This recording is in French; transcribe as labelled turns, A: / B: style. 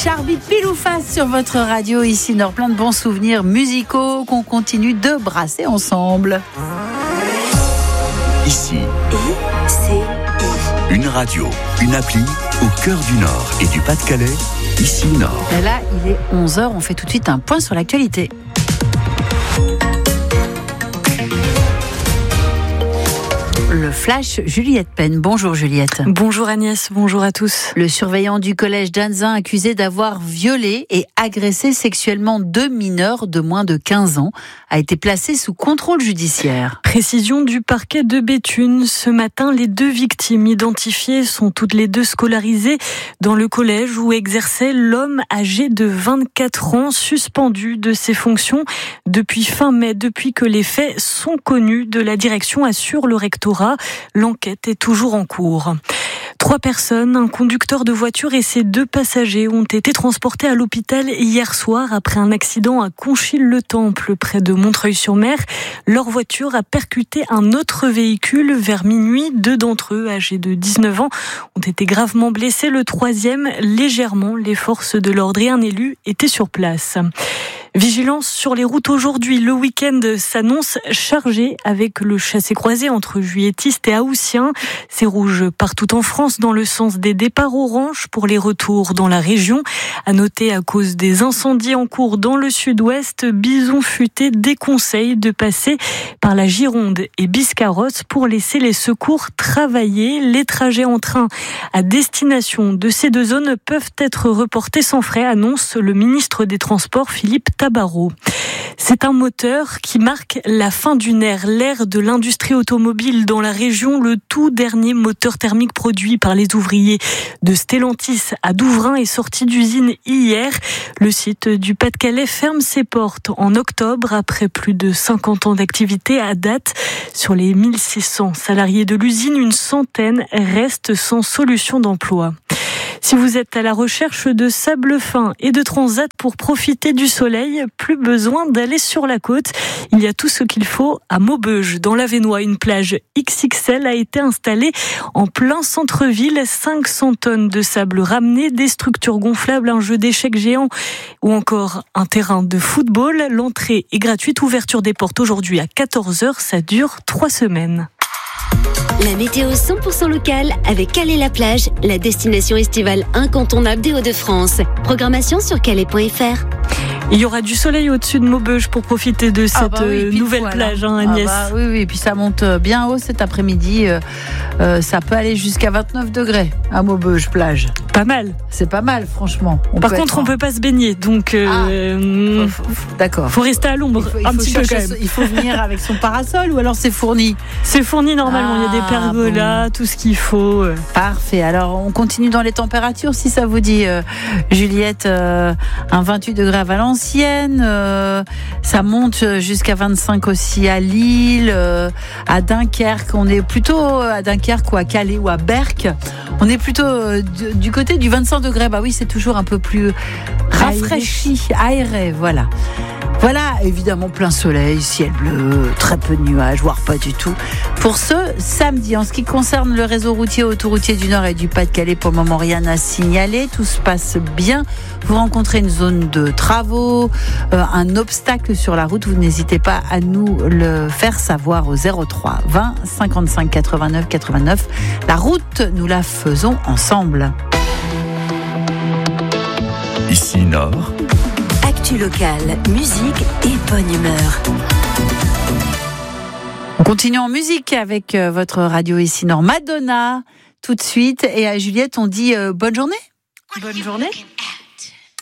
A: Charby pile ou face sur votre radio ici Nord, plein de bons souvenirs musicaux qu'on continue de brasser ensemble.
B: Ici, une radio, une appli au cœur du Nord et du Pas-de-Calais, ici Nord.
A: Et là, il est 11h, on fait tout de suite un point sur l'actualité. Le flash, Juliette Penn. Bonjour Juliette.
C: Bonjour Agnès, bonjour à tous.
A: Le surveillant du collège d'Anzin accusé d'avoir violé et agressé sexuellement 2 mineurs de moins de 15 ans a été placé sous contrôle judiciaire.
C: Précision du parquet de Béthune. Ce matin, les 2 victimes identifiées sont toutes les 2 scolarisées dans le collège où exerçait l'homme âgé de 24 ans suspendu de ses fonctions depuis fin mai, depuis que les faits sont connus de la direction, assure le rectorat. L'enquête est toujours en cours. 3 personnes, un conducteur de voiture et ses 2 passagers ont été transportés à l'hôpital hier soir après un accident à Conchyles-le-Temple, près de Montreuil-sur-Mer. Leur voiture a percuté un autre véhicule vers minuit. 2 d'entre eux, âgés de 19 ans, ont été gravement blessés. Le 3e, légèrement. Les forces de l'ordre et un élu étaient sur place. Vigilance sur les routes aujourd'hui. Le week-end s'annonce chargé avec le chassé-croisé entre Juilletistes et Haussiens. C'est rouge partout en France dans le sens des départs, orange pour les retours dans la région. À noter, à cause des incendies en cours dans le sud-ouest, Bison Futé déconseille de passer par la Gironde et Biscarrosse pour laisser les secours travailler. Les trajets en train à destination de ces 2 zones peuvent être reportés sans frais, annonce le ministre des Transports Philippe Tabarot. C'est un moteur qui marque la fin d'une ère, l'ère de l'industrie automobile dans la région. Le tout dernier moteur thermique produit par les ouvriers de Stellantis à Douvrin est sorti d'usine hier. Le site du Pas-de-Calais ferme ses portes en octobre après plus de 50 ans d'activité à date. Sur les 1600 salariés de l'usine, une centaine restent sans solution d'emploi. Si vous êtes à la recherche de sable fin et de transat pour profiter du soleil, plus besoin d'aller sur la côte. Il y a tout ce qu'il faut à Maubeuge, dans l'Avesnois. Une plage XXL a été installée en plein centre-ville. 500 tonnes de sable ramené, des structures gonflables, un jeu d'échecs géant ou encore un terrain de football. L'entrée est gratuite. Ouverture des portes aujourd'hui à 14h. Ça dure 3 semaines.
D: La météo 100% locale avec Calais-la-Plage, la destination estivale incontournable des Hauts-de-France. Programmation sur calais.fr.
C: Il y aura du soleil au-dessus de Maubeuge pour profiter de cette nouvelle plage, Agnès.
A: Oui, et puis ça monte bien haut cet après-midi. Ça peut aller jusqu'à 29 degrés à Maubeuge plage.
C: Pas mal.
A: C'est pas mal, franchement.
C: Par contre, on peut pas se baigner, donc
A: d'accord.
C: Faut rester à l'ombre un petit peu quand même.
A: Il faut venir avec son parasol ou alors c'est fourni? C'est
C: fourni normalement. Il y a des pergolas, tout ce qu'il faut.
A: Parfait. Alors on continue dans les températures, si ça vous dit, Juliette. Un 28 degrés à Valenciennes. Ça monte jusqu'à 25 aussi à Lille, à Dunkerque. On est plutôt à Dunkerque ou à Calais ou à Berck. On est plutôt du côté du 25 degrés. Bah oui, c'est toujours un peu plus rafraîchi, aéré, voilà. Voilà, évidemment, plein soleil, ciel bleu, très peu de nuages, voire pas du tout. Pour ce samedi, en ce qui concerne le réseau routier, autoroutier du Nord et du Pas-de-Calais, pour le moment, rien à signaler. Tout se passe bien. Vous rencontrez une zone de travaux, un obstacle sur la route, vous n'hésitez pas à nous le faire savoir au 03 20 55 89 89. La route, nous la faisons ensemble.
B: Ici Nord.
D: Actu locale, musique et bonne humeur.
A: On continue en musique avec votre radio ici Nord. Madonna, tout de suite. Et à Juliette, on dit bonne journée.
C: Bonne journée.